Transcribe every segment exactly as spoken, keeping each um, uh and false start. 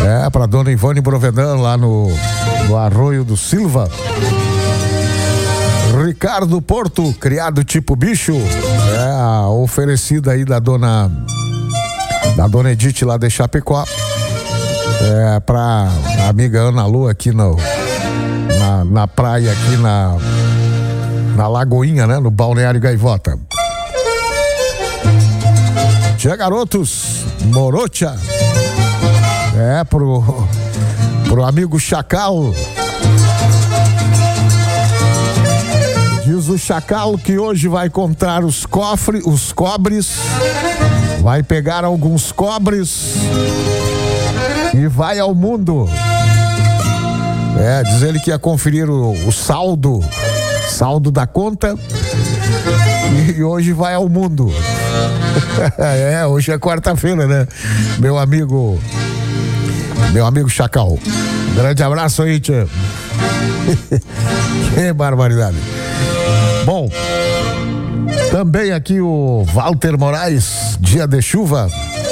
É, pra dona Ivone Brovedan, lá no, no Arroio do Silva. Ricardo Porto, criado tipo bicho. É, a oferecida aí da dona da dona Edith lá de Chapecó. É, pra amiga Ana Lu aqui no, na, na praia, aqui na, na Lagoinha, né? No Balneário Gaivota. Tia Garotos, Morocha. É, pro, pro amigo Chacal. Diz o Chacal que hoje vai comprar os cofres, os cobres, vai pegar alguns cobres e vai ao mundo. É, diz ele que ia conferir o, o saldo, saldo da conta e, e hoje vai ao mundo. É, hoje é quarta-feira, né? Meu amigo, meu amigo Chacal. Grande abraço aí, tia. Que barbaridade. Bom, também aqui o Walter Moraes, dia de chuva.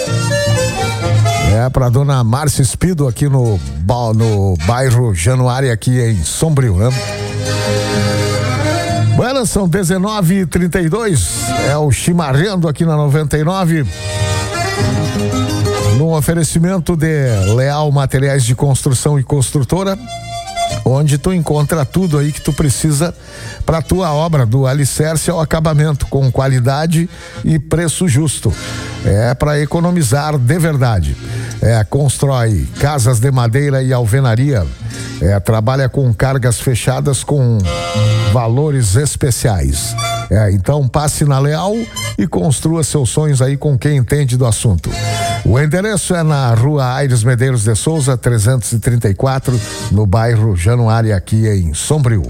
É pra dona Márcia Espido aqui no, no bairro Januária, aqui em Sombrio, né? Bueno, são dezenove e trinta e dois, é o Chimarrendo aqui na noventa e nove. No oferecimento de Leal Materiais de Construção e Construtora, onde tu encontra tudo aí que tu precisa para tua obra, do alicerce ao acabamento, com qualidade e preço justo. É para economizar de verdade. É, constrói casas de madeira e alvenaria. É, trabalha com cargas fechadas com valores especiais. É, então passe na Leal e construa seus sonhos aí com quem entende do assunto. O endereço é na rua Aires Medeiros de Souza, trezentos e trinta e quatro, no bairro Januária, aqui em Sombrio.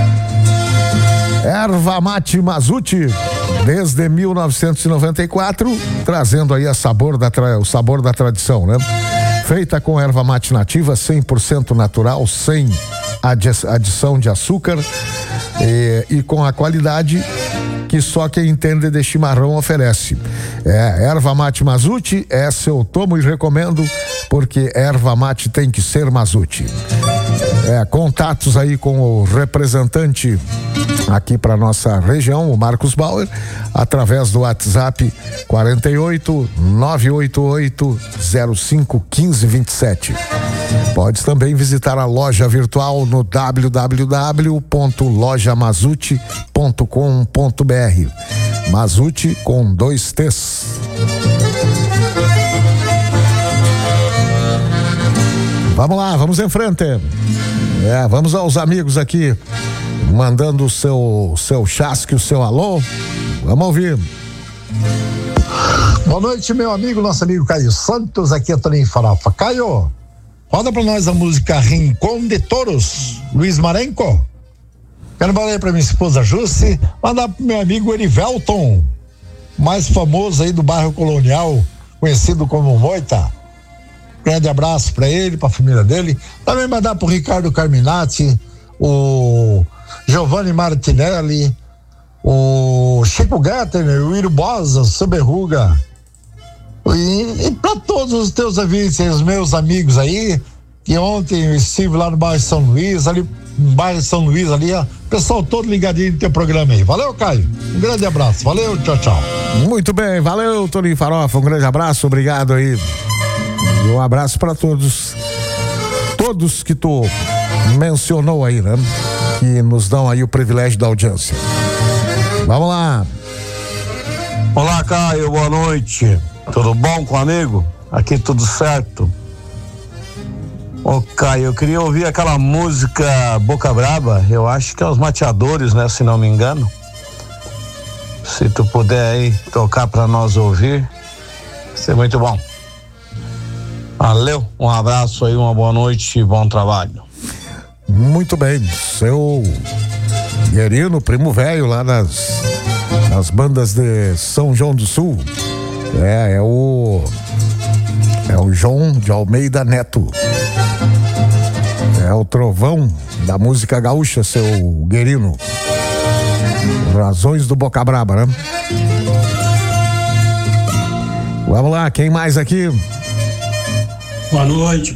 Erva Mate Mazuti, desde mil novecentos e noventa e quatro, trazendo aí a sabor da tra... o sabor da tradição, né? Feita com erva mate nativa, cem por cento natural, sem adi... adição de açúcar e... e com a qualidade que só quem entende de chimarrão oferece. É, erva mate Mazuti, essa eu tomo e recomendo, porque erva mate tem que ser Mazuti. É, contatos aí com o representante aqui para nossa região, o Marcos Bauer, através do WhatsApp quarenta e oito, nove oito oito, zero cinco, um cinco dois sete. Pode também visitar a loja virtual no w w w ponto loja mazuti ponto com ponto b r. Mazuti com dois T's. Vamos lá, vamos em frente. É, vamos aos amigos aqui, mandando o seu, seu chasque, o seu alô. Vamos ouvir. Boa noite, meu amigo, nosso amigo Caio Santos, aqui é Toninho Farofa. Caio, roda pra nós a música Rincón de Toros, Luiz Marenco. Quero mandar pra minha esposa Jusce, mandar pro meu amigo Erivelton, mais famoso aí do bairro Colonial, conhecido como Moita. Grande abraço pra ele, pra família dele. Também mandar pro Ricardo Carminati, o Giovanni Martinelli, o Chico Gattner, o Iro Bosa, o Soberruga. E, e para todos os teus ouvintes, os meus amigos aí, que ontem eu estive lá no bairro São Luís, ali no bairro São Luís, ali, ó, pessoal todo ligadinho no teu programa aí. Valeu, Caio. Um grande abraço. Valeu, tchau, tchau. Muito bem, valeu, Toninho Farofa. Um grande abraço, obrigado aí. E um abraço para todos, todos que tu mencionou aí, né? Que nos dão aí o privilégio da audiência. Vamos lá. Olá, Caio, boa noite. Tudo bom com o amigo? Aqui tudo certo. Ô, Caio, eu queria ouvir aquela música Boca Braba, eu acho que é os Mateadores, né, se não me engano. Se tu puder aí tocar pra nós ouvir, vai ser muito bom. Valeu, um abraço aí, uma boa noite e bom trabalho. Muito bem, seu Guerino, primo velho lá nas, nas bandas de São João do Sul. É, é o é o João de Almeida Neto. É o trovão da música gaúcha, seu Guerino. Razões do Boca Braba, né? Vamos lá, quem mais aqui? Boa noite.